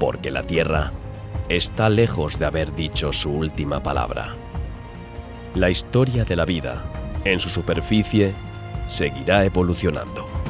porque la Tierra está lejos de haber dicho su última palabra. La historia de la vida, en su superficie, seguirá evolucionando.